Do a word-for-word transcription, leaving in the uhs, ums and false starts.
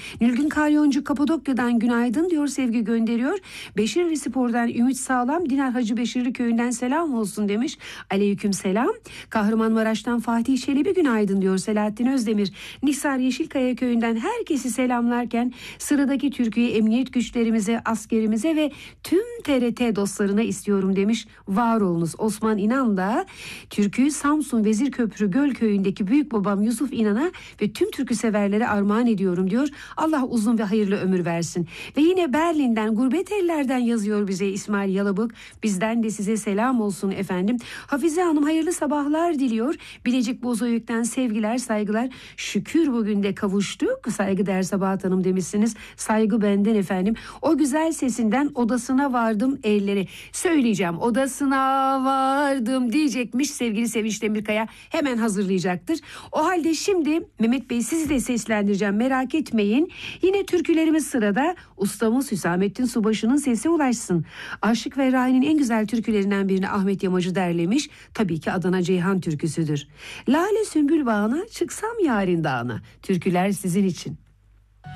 Nilgün Kalyoncu Kapadokya'dan günaydın diyor, sevgi gönderiyor. Beşirli Spor'dan Ümit Sağlam, Dinar Hacı Beşirli köyünden selam olsun demiş. Aleyküm selam. Kahramanmaraş'tan Fatih Çelebi günaydın diyor Selahattin Özdemir. Nisar Yeşilkaya köyünden herkesi selamlarken sıradaki türküyü emniyet güçlerimize, askerimize ve tüm T R T dostlarına istiyorum demiş. Var olunuz. Osman İnan da türküyü Samsun Vezirköprü Gölköy'ündeki büyük babam Yusuf İnan'a ve tüm türkü severlere armağan ediyorum diyor. Allah uzun ve hayırlı ömür versin. Ve yine Berlin'den, gurbet ellerden yazıyor bize İsmail Yalabık. Bizden de size selam olsun efendim. Hafize Hanım hayırlı sabahlar diliyor. Bilecik Bozüyük'ten sevgiler, saygılar. Şükür bugün de kavuştuk. Saygıdeğer Sabahat Hanım demişsiniz. Saygı benden efendim. O güzel sesinden odasına vardım elleri. Söyleyeceğim, odasına vardım diyecekmiş sevgili Sevinç Demirkaya. Hemen hazırlayacaktır. O halde şimdi Mehmet Bey sizi de seslendireceğim, merak etmeyin. Yine türkülerimiz sırada. Ustamız Hüsamettin Subaşı'nın sesi ulaşsın. Aşık ve Rahi'nin en güzel türkülerinden birini Ahmet Yamacı derlemiş. Tabii ki Adana Ceyhan türküsüdür. Lale Sümbül Bağına, çıksam yarın dağına. Türküler sizin için.